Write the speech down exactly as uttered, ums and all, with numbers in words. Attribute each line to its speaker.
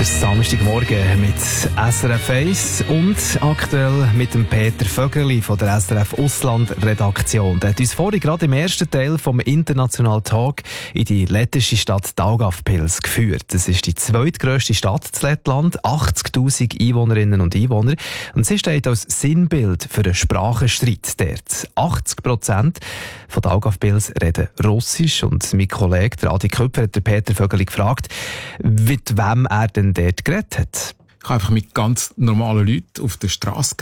Speaker 1: Samstagmorgen mit S R F eins und aktuell mit dem Peter Vögeli von der S R F Ausland-Redaktion. Der hat uns vorhin gerade im ersten Teil vom International Talk in die lettische Stadt Daugavpils geführt. Das ist die zweitgrösste Stadt in Lettland, achtzigtausend Einwohnerinnen und Einwohner. Und sie steht als Sinnbild für einen Sprachenstreit dort. achtzig Prozent von Daugavpils reden Russisch und mein Kollege, der Adi Köpfer, hat den Peter Vögeli gefragt, mit wem er denn dort geredet hat.
Speaker 2: Ich habe einfach mit ganz normalen Leuten auf der Straße